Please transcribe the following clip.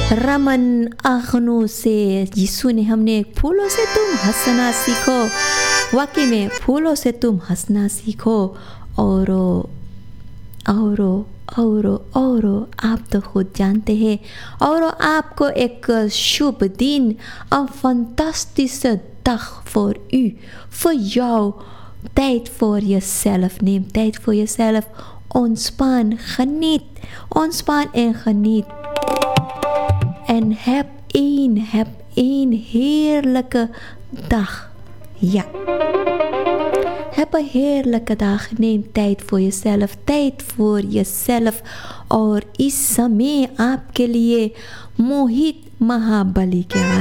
रमन आँखों से यीशु ने हमने फूलों से तुम हंसना सीखो, वाकई में फूलों से तुम हंसना सीखो। और आप तो खुद जानते हैं। और आपको एक शुभ दिन, een fantastische dag voor u, voor jou. Tijd voor jezelf, neem tijd voor jezelf. Ontspan, geniet, ontspan en geniet. En heb één heerlijke dag. Ja. Heb een heerlijke dag. Neem tijd voor jezelf. tijd voor jezelf. और इस समय आपके लिए मोहित महाबली के